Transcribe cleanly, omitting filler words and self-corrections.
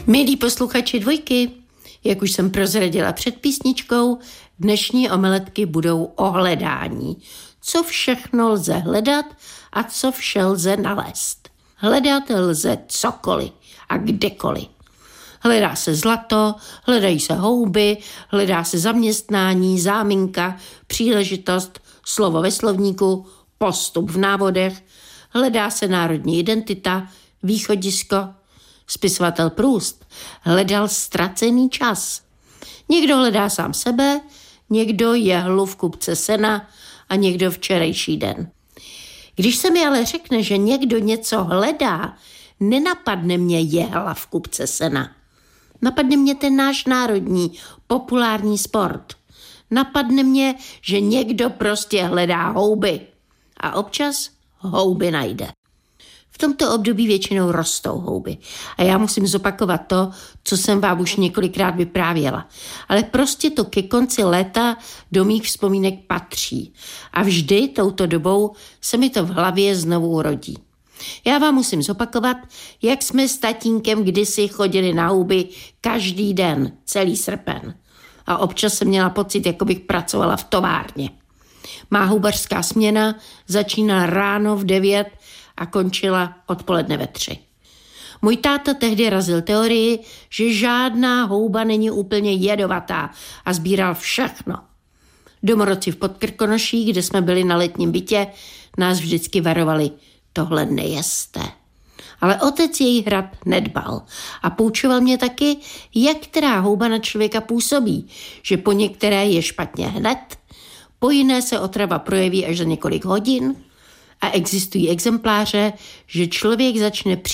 Milí posluchači Dvojky, jak už jsem prozradila před písničkou, dnešní omeletky budou o hledání. Co všechno lze hledat a co vše lze nalézt. Hledat lze cokoliv a kdekoliv. Hledá se zlato, hledají se houby, hledá se zaměstnání, záminka, příležitost, slovo ve slovníku, postup v návodech, hledá se národní identita, východisko. Spisovatel Proust hledal ztracený čas. Někdo hledá sám sebe, někdo jehlu v kupce sena a někdo včerejší den. Když se mi ale řekne, že někdo něco hledá, nenapadne mě jehla v kupce sena. Napadne mě ten náš národní, populární sport. Napadne mě, že někdo prostě hledá houby. A občas houby najde. V tomto období většinou rostou houby. A já musím zopakovat to, co jsem vám už několikrát vyprávěla. Ale prostě to ke konci léta do mých vzpomínek patří. A vždy touto dobou se mi to v hlavě znovu urodí. Já vám musím zopakovat, jak jsme s tatínkem kdysi chodili na houby každý den, celý srpen. A občas jsem měla pocit, jako bych pracovala v továrně. Má houbařská směna začínala ráno v 9 a končila odpoledne ve 3. Můj táta tehdy razil teorii, že žádná houba není úplně jedovatá a sbíral všechno. Domorodci v Podkrkonoší, kde jsme byli na letním bytě, nás vždycky varovali, tohle nejeste. Ale otec její hrad nedbal a poučoval mě taky, jak která houba na člověka působí, že po některé je špatně hned, po jiné se otrava projeví až za několik hodin a existují exempláře, že člověk začne